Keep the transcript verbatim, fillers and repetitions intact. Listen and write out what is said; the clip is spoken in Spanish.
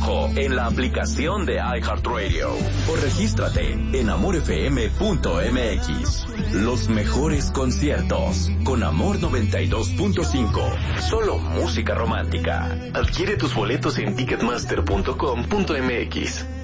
rojo en la aplicación de iHeartRadio o regístrate en amor f m punto m x. Los mejores conciertos con Amor noventa y dos punto cinco. Solo música romántica. Adquiere tus boletos en ticketmaster punto com punto m x.